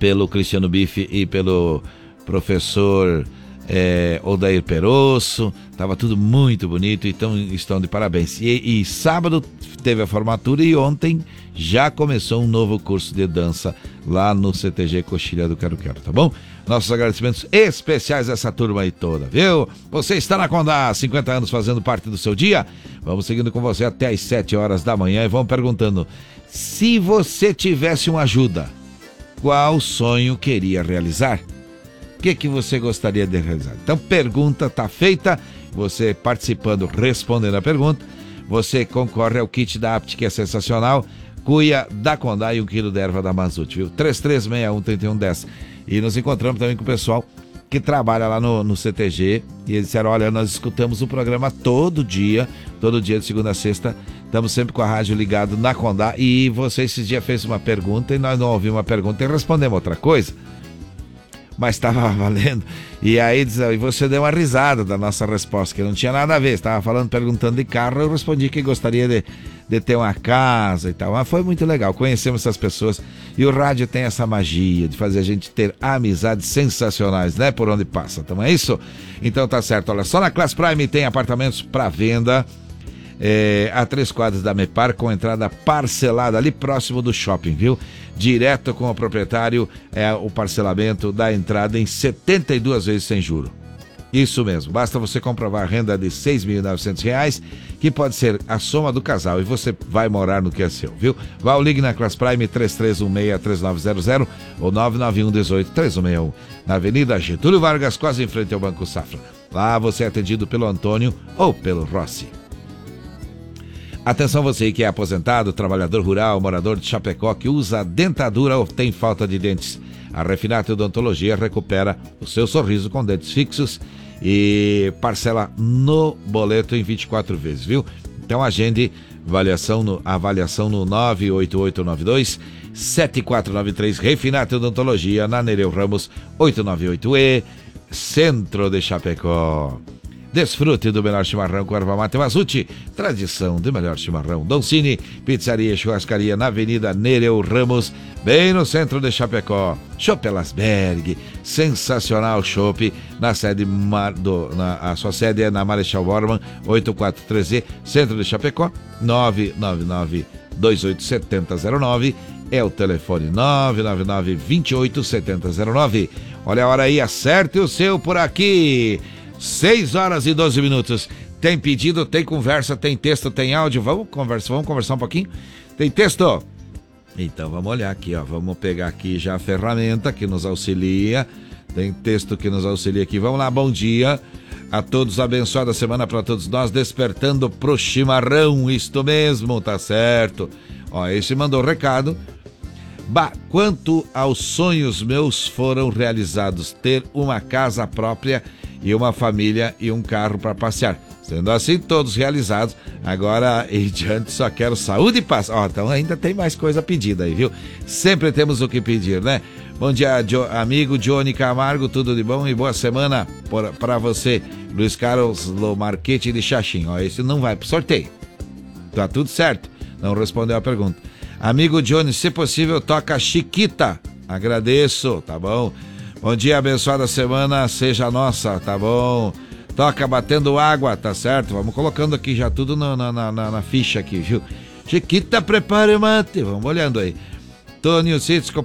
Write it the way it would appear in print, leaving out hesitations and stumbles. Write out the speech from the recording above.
pelo Cristiano Bife e pelo professor Odair Perosso. Tava tudo muito bonito, então estão de parabéns. E sábado teve a formatura e ontem já começou um novo curso de dança lá no CTG Coxilha do Quero Quero, tá bom? Nossos agradecimentos especiais a essa turma aí toda, viu? Você está na Condá, 50 anos fazendo parte do seu dia. Vamos seguindo com você até às 7 horas da manhã e vamos perguntando: se você tivesse uma ajuda, qual sonho queria realizar? O que você gostaria de realizar? Então, pergunta tá feita. Você participando, respondendo a pergunta, você concorre ao kit da Apt, que é sensacional. Cuia da Condá e 1 quilo de erva da Mazute, viu? 3361-3110. E nos encontramos também com o pessoal que trabalha lá no CTG. E eles disseram: olha, nós escutamos o programa todo dia de segunda a sexta. Estamos sempre com a rádio ligado na Condá. E você esses dias fez uma pergunta e nós não ouvimos uma pergunta e respondemos outra coisa. Mas estava valendo. E aí você deu uma risada da nossa resposta, que não tinha nada a ver. Estava perguntando de carro, eu respondi que gostaria de ter uma casa e tal. Mas foi muito legal, conhecemos essas pessoas. E o rádio tem essa magia de fazer a gente ter amizades sensacionais, né? Por onde passa, então é isso? Então tá certo, olha, só na Class Prime tem apartamentos para venda. A 3 quadras da Mepar, com entrada parcelada ali próximo do shopping, viu? Direto com o proprietário, o parcelamento da entrada em 72 vezes sem juro. Isso mesmo, basta você comprovar a renda de R$ 6.900, que pode ser a soma do casal, e você vai morar no que é seu, viu? Vá ou ligue na Class Prime 3316-3900 ou 99118-3161, na Avenida Getúlio Vargas, quase em frente ao Banco Safra. Lá você é atendido pelo Antônio ou pelo Rossi. Atenção você que é aposentado, trabalhador rural, morador de Chapecó, que usa dentadura ou tem falta de dentes. A Refinato Odontologia recupera o seu sorriso com dentes fixos e parcela no boleto em 24 vezes, viu? Então agende avaliação no 98892-7493, Refinato Odontologia, na Nereu Ramos 898E, Centro de Chapecó. Desfrute do melhor chimarrão com erva mate Mazute, tradição do melhor chimarrão. Don Cine, pizzaria e churrascaria na Avenida Nereu Ramos, bem no centro de Chapecó. Chopp Elasberg, sensacional chopp, na sede a sua sede é na Marechal Bormann 843E, centro de Chapecó. 999-287009 é o telefone 999-287009. Olha a hora aí, acerte o seu por aqui. 6 horas e 12 minutos. Tem pedido, tem conversa, tem texto, tem áudio. Vamos conversar um pouquinho? Tem texto? Então vamos olhar aqui, ó. Vamos pegar aqui já a ferramenta que nos auxilia. Tem texto que nos auxilia aqui. Vamos lá, bom dia a todos, abençoada semana para todos nós, despertando pro chimarrão. Isto mesmo, tá certo. Ó, esse mandou recado. Quanto aos sonhos meus foram realizados: ter uma casa própria e uma família e um carro para passear. Sendo assim, todos realizados. Agora em diante só quero saúde e paz. Então ainda tem mais coisa pedida aí, viu? Sempre temos o que pedir, né? Bom dia, amigo Johnny Camargo, tudo de bom e boa semana para você. Luiz Carlos Lomarquete de Xaxim. Esse não vai pro sorteio. Tá tudo certo. Não respondeu a pergunta. Amigo Johnny, se possível, toca Chiquita. Agradeço, tá bom? Bom dia, abençoada semana seja nossa, tá bom? Toca Batendo Água, tá certo? Vamos colocando aqui já tudo na ficha aqui, viu? Chiquita, prepare o mate, vamos olhando aí. Tônio Cítico,